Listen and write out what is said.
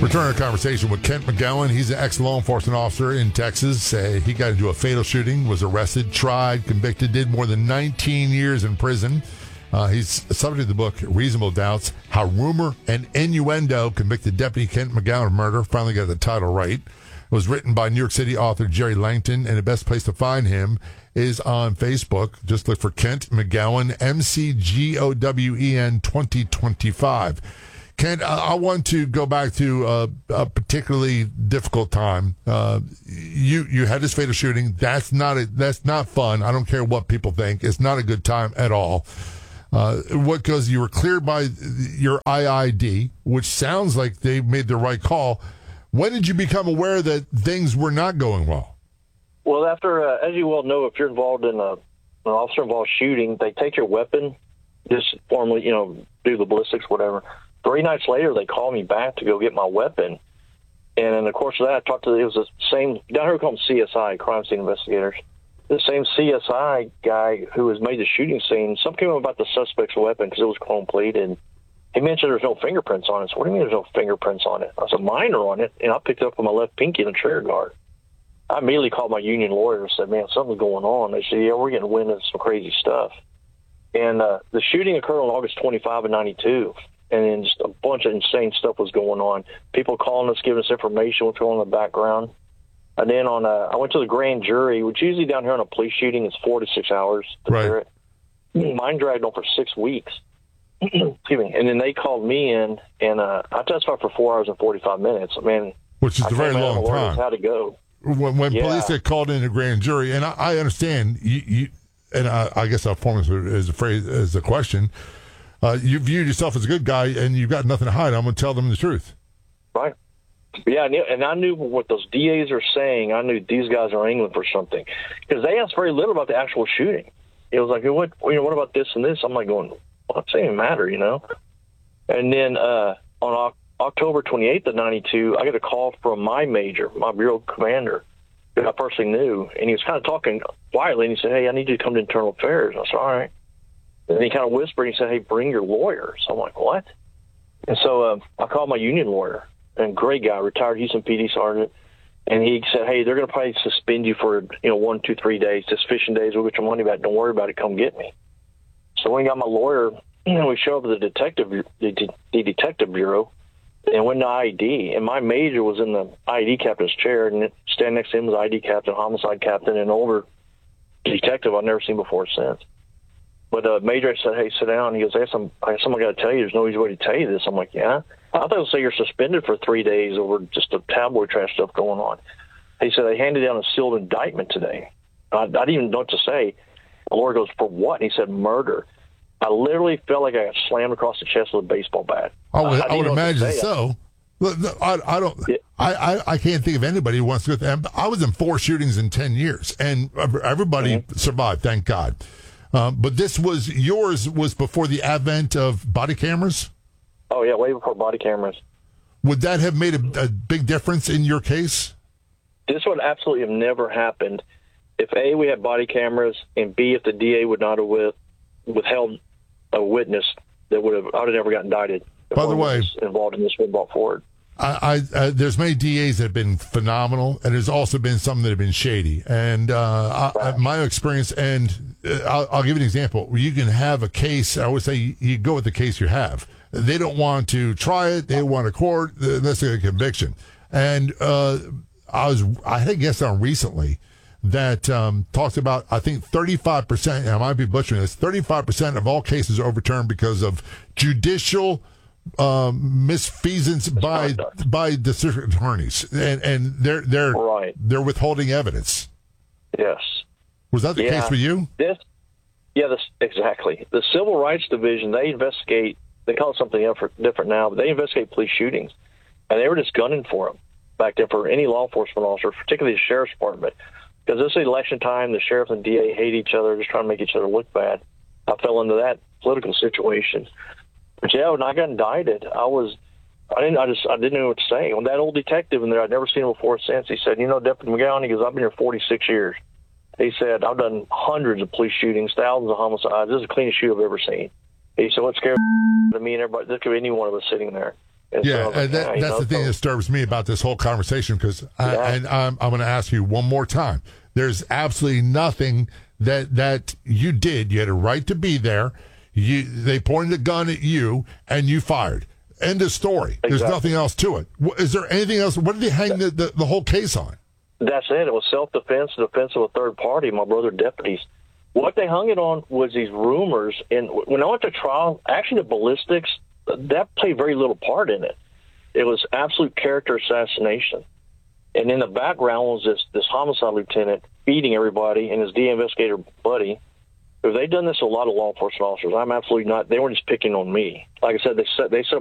Returning a conversation with Kent McGowan. He's an ex-law enforcement officer in Texas. He got into a fatal shooting, was arrested, tried, convicted, did more than 19 years in prison. He's subject to the book Reasonable Doubts, How Rumor and Innuendo Convicted Deputy Kent McGowan of Murder. Finally got the title right. It was written by New York City author Jerry Langton, and the best place to find him is on Facebook. Just look for Kent McGowan, McGowen 2025. Kent, I want to go back to a particularly difficult time. You had this fatal shooting. That's not fun. I don't care what people think. It's not a good time at all. Because you were cleared by your IID, which sounds like they made the right call. When did you become aware that things were not going well? Well, after, as you well know, if you're involved in an officer-involved shooting, they take your weapon, just formally, do the ballistics, whatever. 3 nights later, they called me back to go get my weapon. And in the course of that, I talked to, it was the same, down here we call them CSI, crime scene investigators. The same CSI guy who has made the shooting scene, something came up about the suspect's weapon because it was chrome plated. And he mentioned there's no fingerprints on it. So what do you mean there's no fingerprints on it? I said, mine are on it. And I picked it up with my left pinky in the trigger guard. I immediately called my union lawyer and said, man, something's going on. They said, yeah, we're getting wind of some crazy stuff. And the shooting occurred on August 25 of 92. And then just a bunch of insane stuff was going on. People calling us, giving us information, what's going on in the background. And then I went to the grand jury, which usually down here on a police shooting is 4 to 6 hours to hear it. Mine dragged on for 6 weeks. Excuse me. And then they called me in, and I testified for 4 hours and 45 minutes. Man, which is a very long time. How to go. When police get called in a grand jury, and I understand you and I guess I'll form as a question. You viewed yourself as a good guy, and you've got nothing to hide. I'm going to tell them the truth. Right. Yeah, and I knew what those DAs are saying. I knew these guys are angling for something because they asked very little about the actual shooting. It was like, what about this and this? I'm like going, well, it doesn't even matter, And then on October 28th of 92, I got a call from my major, my bureau commander, who I personally knew, and he was kind of talking quietly, and he said, hey, I need you to come to internal affairs. I said, all right. And he kind of whispered, he said, hey, bring your lawyer. So I'm like, what? And so I called my union lawyer, and great guy, retired Houston PD sergeant, and he said, hey, they're going to probably suspend you for, 1, 2, 3 days, just fishing days. We'll get your money back. Don't worry about it. Come get me. So when we got my lawyer, we showed up at the detective bureau, and went to IED. And my major was in the IED captain's chair, and standing next to him was IED captain, homicide captain, and an older detective I've never seen before since. But the major said, hey, sit down. He goes, I got something I got to tell you. There's no easy way to tell you this. I'm like, yeah. I thought it would say you're suspended for 3 days over just the tabloid trash stuff going on. He said, they handed down a sealed indictment today. I didn't even know what to say. The lawyer goes, for what? And he said, murder. I literally felt like I got slammed across the chest with a baseball bat. I would imagine so. I can't think of anybody who wants to go through. I was in 4 shootings in 10 years, and everybody survived, thank God. But yours was before the advent of body cameras? Oh, yeah, way before body cameras. Would that have made a big difference in your case? This would absolutely have never happened if, A, we had body cameras, and B, if the DA would not have withheld a witness that I would have never gotten indicted. By the way, involved in this would brought forward. There's many DAs that have been phenomenal, and there's also been some that have been shady. And my experience, and I'll give you an example. You can have a case. I would say you go with the case you have. They don't want to try it. They want a court. That's a conviction. And I had a guest on recently that talks about, I think 35%, and I might be butchering this, 35% of all cases are overturned because of judicial misfeasance by district attorneys, and they're withholding evidence. Yes. Was that the case for you? Exactly. The Civil Rights Division, they investigate. They call it something different now, but they investigate police shootings, and they were just gunning for them back then for any law enforcement officer, particularly the sheriff's department, because this is election time. The sheriff and DA hate each other, just trying to make each other look bad. I fell into that political situation. But yeah, when I got indicted, I didn't know what to say. When that old detective in there, I'd never seen him before or since, he said, Deputy McGowan, he goes, I've been here 46 years. He said, I've done hundreds of police shootings, thousands of homicides. This is the cleanest shoot I've ever seen. He said, what scared to me and everybody, this could be any one of us sitting there. And Yeah, so I was like, that's the thing that disturbs me about this whole conversation, because I'm going to ask you one more time. There's absolutely nothing that you did. You had a right to be there. They pointed a gun at you, and you fired. End of story. Exactly. There's nothing else to it. Is there anything else? What did they hang the whole case on? That's it. It was self-defense, defense of a third party, my brother deputies. What they hung it on was these rumors. And when I went to trial, actually the ballistics, that played very little part in it. It was absolute character assassination. And in the background was this homicide lieutenant feeding everybody and his DA investigator buddy. If they've done this to a lot of law enforcement officers, I'm absolutely not. They weren't just picking on me. Like I said, they set